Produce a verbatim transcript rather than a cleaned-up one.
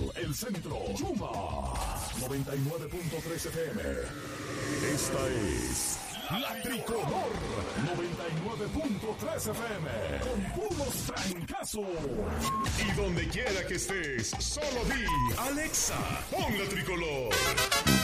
El Centro, Yuma, noventa y nueve punto tres F M. Esta es La Tricolor, noventa y nueve punto tres F M, con puros trancazos. Y donde quiera que estés, solo di, Alexa, pon La Tricolor.